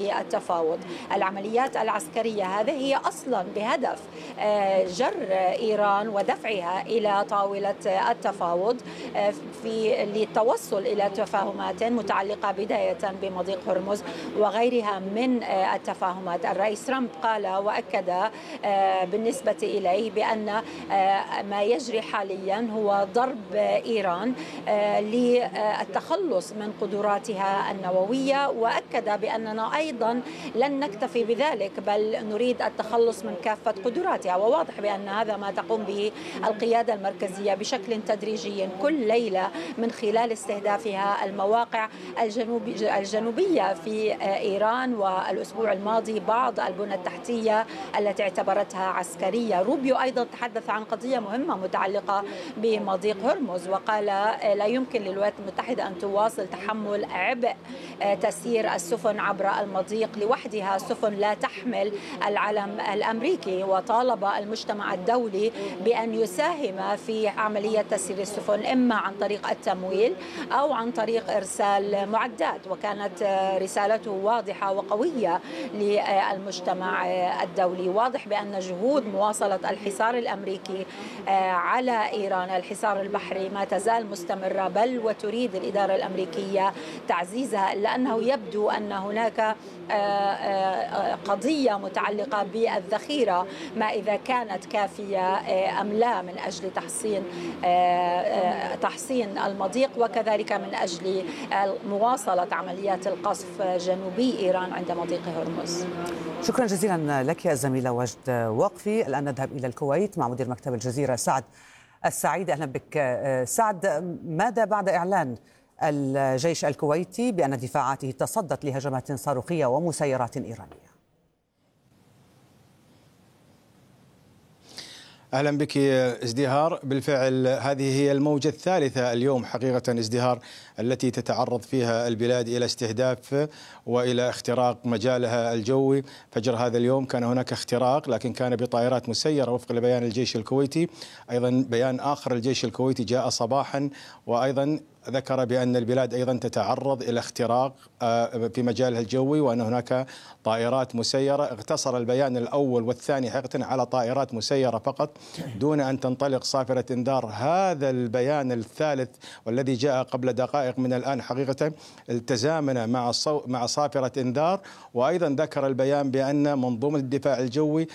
في التفاوض. العمليات العسكرية هذه هي أصلا بهدف جر إيران ودفعها إلى طاولة التفاوض للتوصل إلى تفاهمات متعلقة بداية بمضيق هرمز وغيرها من التفاهمات. الرئيس ترامب قال وأكد بالنسبة إليه بأن ما يجري حاليا هو ضرب إيران للتخلص من قدراتها النووية، وأكد بأننا أيضا لن نكتفي بذلك بل نريد التخلص من كافة قدراتها. وواضح بأن هذا ما تقوم به القيادة المركزية بشكل تدريجي كل ليلة من خلال استهدافها المواقع الجنوبية في إيران، والأسبوع الماضي بعض البنى التحتية التي اعتبرتها عسكرية. روبيو أيضا تحدث عن قضية مهمة متعلقة بمضيق هرمز وقال لا يمكن للولايات المتحدة أن تواصل تحمل عبء تسيير السفن عبر المضيق لوحدها، سفن لا تحمل العلم الأمريكي، وطالب المجتمع الدولي بأن يساهم في عملية تسيير السفن إما عن طريق التمويل أو عن طريق إرسال معدات. وكانت رسالته واضحة وقوية للمجتمع الدولي. واضح بأن جهود مواصلة الحصار الأمريكي على إيران، الحصار البحري، ما تزال مستمرة، بل وتريد الإدارة الأمريكية تعزيزها، إلا أنه يبدو أن هناك قضية متعلقة بالذخيرة، ما إذا كانت كافية أم لا من أجل تحصين المضيق، وكذلك من أجل مواصلة عمليات القصف جنوبي إيران عند مضيق هرمز. شكرا جزيلا لك الزميلة وجد وقفي. الآن نذهب إلى الكويت مع مدير مكتب الجزيرة سعد السعيد. أهلا بك سعد. ماذا بعد إعلان الجيش الكويتي بأن دفاعاته تصدت لهجمات صاروخية ومسيرات إيرانية؟ أهلا بك ازدهار. بالفعل هذه هي الموجة الثالثة اليوم حقيقة ازدهار التي تتعرض فيها البلاد إلى استهداف وإلى اختراق مجالها الجوي. فجر هذا اليوم كان هناك اختراق لكن كان بطائرات مسيرة وفق لبيان الجيش الكويتي. أيضا بيان آخر الجيش الكويتي جاء صباحا وأيضا ذكر بأن البلاد أيضا تتعرض إلى اختراق في مجالها الجوي وأن هناك طائرات مسيرة. اقتصر البيان الأول والثاني حقيقة على طائرات مسيرة فقط دون أن تنطلق صافرة إنذار. هذا البيان الثالث والذي جاء قبل دقائق من الآن حقيقة التزامنا مع صافرة إنذار. وأيضا ذكر البيان بأن منظومة الدفاع الجوي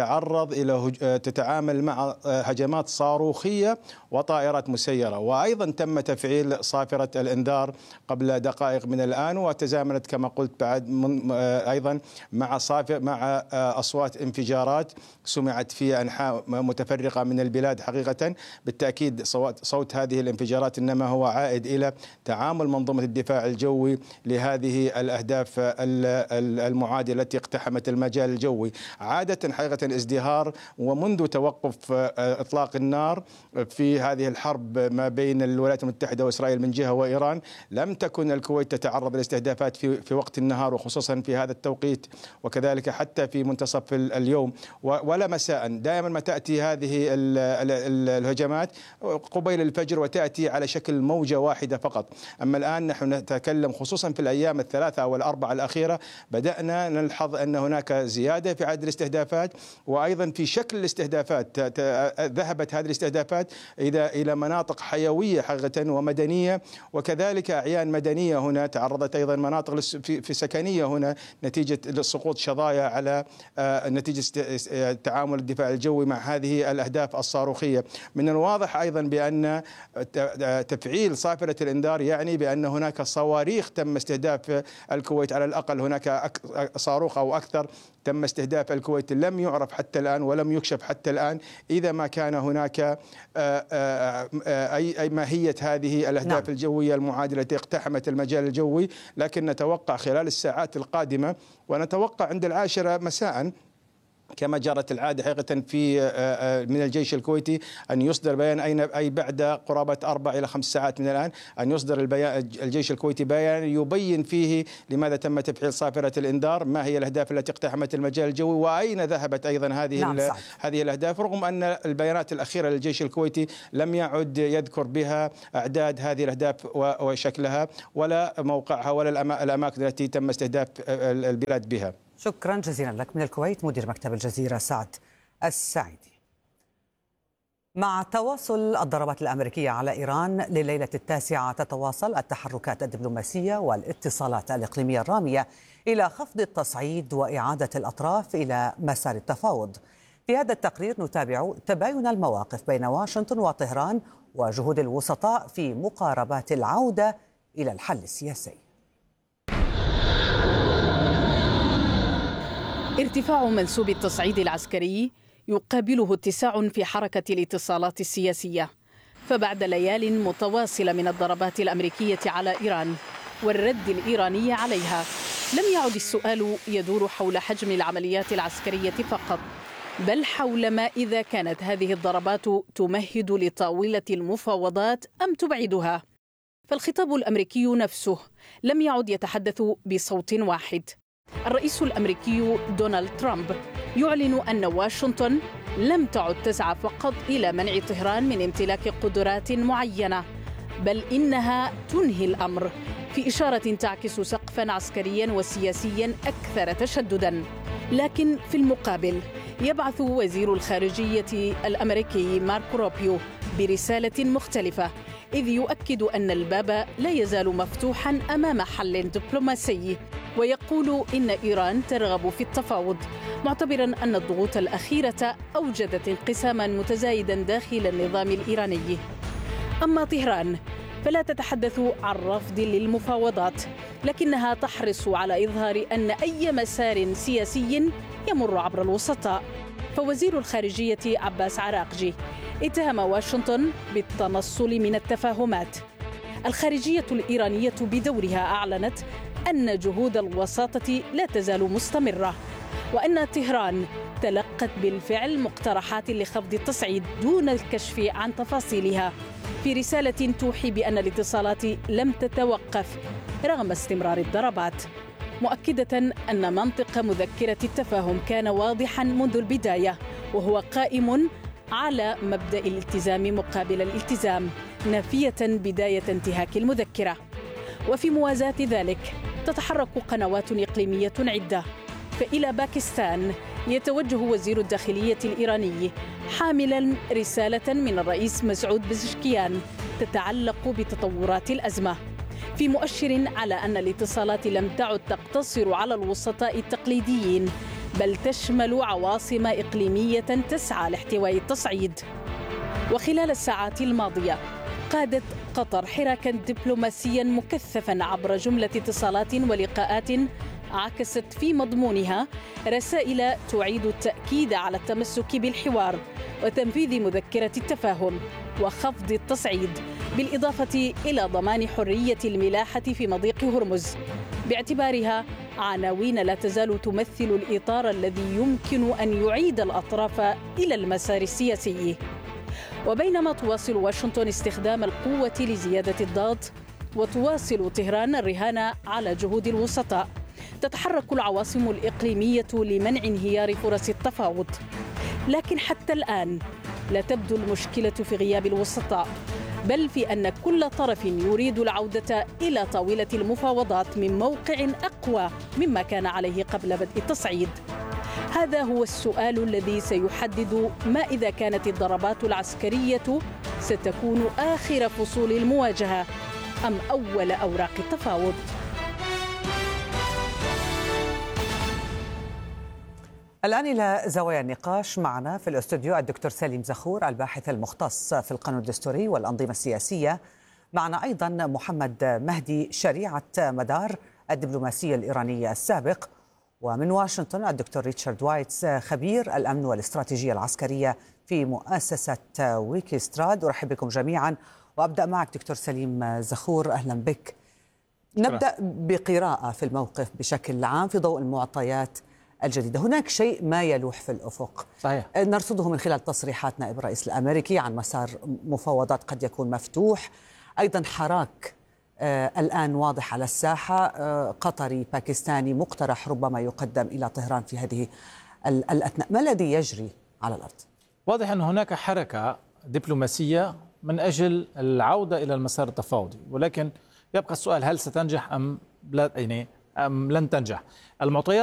تتعامل مع هجمات صاروخية وطائرات مسيرة. وأيضا تم تفعيل صافرة الإنذار قبل دقائق من الآن وتزامنت كما قلت بعد أيضا مع أصوات انفجارات سمعت في أنحاء متفرقة من البلاد. حقيقة بالتأكيد صوت هذه الانفجارات إنما هو عائد إلى تعامل منظومة الدفاع الجوي لهذه الأهداف المعادية التي اقتحمت المجال الجوي. عادة حقيقة ازدهار ومنذ توقف إطلاق النار في هذه الحرب ما بين الولايات المتحدة وإسرائيل من جهة وإيران لم تكن الكويت تتعرض لاستهدافات في وقت النهار وخصوصا في هذا التوقيت وكذلك حتى في منتصف اليوم ولا مساء. دائما ما تأتي هذه الهجمات قبيل الفجر وتأتي على شكل موجة واحدة فقط. أما الآن نحن نتكلم خصوصا في الأيام الثلاثة أو الأربعة الأخيرة بدأنا نلحظ أن هناك زيادة في عدد الاستهدافات وأيضا في شكل الاستهدافات. ذهبت هذه الاستهدافات إلى مناطق حيوية حقيقة ومدنية وكذلك أعيان مدنية. هنا تعرضت أيضا مناطق في سكنية هنا نتيجة سقوط شظايا على نتيجة تعامل الدفاع الجوي مع هذه الأهداف الصاروخية. من الواضح أيضا بأن تفعيل صافرة الإنذار يعني بأن هناك صواريخ تم استهداف الكويت. على الأقل هناك صاروخ أو أكثر تم استهداف الكويت لم يعرف حتى الآن ولم يكشف حتى الآن إذا ما كان هناك أي ماهية هذه الأهداف الجوية المعادلة التي اقتحمت المجال الجوي. لكن نتوقع خلال الساعات القادمة ونتوقع عند 10 مساء كما جرت العادة حقيقة في من الجيش الكويتي أن يصدر بيان أي بعد قرابة 4 إلى 5 ساعات من الآن أن يصدر الجيش الكويتي بيان يبين فيه لماذا تم تفعيل صافرة الإنذار، ما هي الأهداف التي اقتحمت المجال الجوي، وأين ذهبت أيضا هذه الأهداف، رغم أن البيانات الأخيرة للجيش الكويتي لم يعد يذكر بها أعداد هذه الأهداف وشكلها ولا موقعها ولا الأماكن التي تم استهداف البلاد بها. شكرا جزيلا لك من الكويت مدير مكتب الجزيرة سعد السعيدي. مع تواصل الضربات الأمريكية على إيران لليلة 9 تتواصل التحركات الدبلوماسية والاتصالات الإقليمية الرامية إلى خفض التصعيد وإعادة الأطراف إلى مسار التفاوض. في هذا التقرير نتابع تباين المواقف بين واشنطن وطهران وجهود الوسطاء في مقاربات العودة إلى الحل السياسي. ارتفاع منسوب التصعيد العسكري يقابله اتساع في حركة الاتصالات السياسية، فبعد ليال متواصلة من الضربات الأمريكية على إيران والرد الإيراني عليها، لم يعد السؤال يدور حول حجم العمليات العسكرية فقط، بل حول ما إذا كانت هذه الضربات تمهد لطاولة المفاوضات أم تبعدها. فالخطاب الأمريكي نفسه لم يعد يتحدث بصوت واحد. الرئيس الأمريكي دونالد ترامب يعلن أن واشنطن لم تعد تسعى فقط إلى منع طهران من امتلاك قدرات معينة، بل إنها تنهي الأمر، في إشارة تعكس سقفاً عسكرياً وسياسياً أكثر تشدداً. لكن في المقابل يبعث وزير الخارجية الأمريكي ماركو روبيو برسالة مختلفة، إذ يؤكد أن الباب لا يزال مفتوحاً أمام حل دبلوماسي، ويقول إن إيران ترغب في التفاوض، معتبراً أن الضغوط الأخيرة أوجدت انقساماً متزايداً داخل النظام الإيراني. أما طهران فلا تتحدث عن رفض للمفاوضات، لكنها تحرص على إظهار أن أي مسار سياسي يمر عبر الوسطاء. فوزير الخارجية عباس عراقجي اتهم واشنطن بالتنصل من التفاهمات. الخارجية الإيرانية بدورها أعلنت أن جهود الوساطة لا تزال مستمرة، وأن طهران تلقت بالفعل مقترحات لخفض التصعيد دون الكشف عن تفاصيلها، في رسالة توحي بأن الاتصالات لم تتوقف رغم استمرار الضربات، مؤكدة أن منطق مذكرة التفاهم كان واضحا منذ البداية، وهو قائم على مبدأ الالتزام مقابل الالتزام، نافية بداية انتهاك المذكرة. وفي موازاة ذلك تتحرك قنوات إقليمية عدة، فإلى باكستان يتوجه وزير الداخلية الإيراني حاملا رسالة من الرئيس مسعود بزشكيان تتعلق بتطورات الأزمة، في مؤشر على أن الاتصالات لم تعد تقتصر على الوسطاء التقليديين، بل تشمل عواصم إقليمية تسعى لاحتواء التصعيد. وخلال الساعات الماضية قادت قطر حراكا دبلوماسيا مكثفا عبر جملة اتصالات ولقاءات عكست في مضمونها رسائل تعيد التأكيد على التمسك بالحوار وتنفيذ مذكرة التفاهم وخفض التصعيد، بالإضافة إلى ضمان حرية الملاحة في مضيق هرمز، باعتبارها عناوين لا تزال تمثل الإطار الذي يمكن أن يعيد الأطراف إلى المسار السياسي. وبينما تواصل واشنطن استخدام القوة لزيادة الضغط وتواصل طهران الرهان على جهود الوسطاء، تتحرك العواصم الإقليمية لمنع انهيار فرص التفاوض. لكن حتى الآن لا تبدو المشكلة في غياب الوسطاء، بل في أن كل طرف يريد العودة إلى طاولة المفاوضات من موقع أقوى مما كان عليه قبل بدء التصعيد. هذا هو السؤال الذي سيحدد ما إذا كانت الضربات العسكرية ستكون آخر فصول المواجهة أم أول أوراق التفاوض. الآن إلى زوايا النقاش. معنا في الاستوديو الدكتور سليم زخور الباحث المختص في القانون الدستوري والأنظمة السياسية. معنا أيضا محمد مهدي شريعة مدار الدبلوماسية الإيرانية السابق. ومن واشنطن الدكتور ريتشارد وايتس خبير الأمن والاستراتيجية العسكرية في مؤسسة ويكيستراد. أرحب بكم جميعا وأبدأ معك دكتور سليم زخور، أهلا بك. نبدأ بقراءة في الموقف بشكل عام في ضوء المعطيات الجديدة. هناك شيء ما يلوح في الأفق، صحيح. نرصده من خلال تصريحات نائب الرئيس الأمريكي عن مسار مفاوضات قد يكون مفتوح، أيضا حراك الآن واضح على الساحة، قطري باكستاني مقترح ربما يقدم إلى طهران في هذه الأثناء. ما الذي يجري على الأرض؟ واضح أن هناك حركة دبلوماسية من أجل العودة إلى المسار التفاوضي، ولكن يبقى السؤال هل ستنجح أم لن تنجح. المعطيات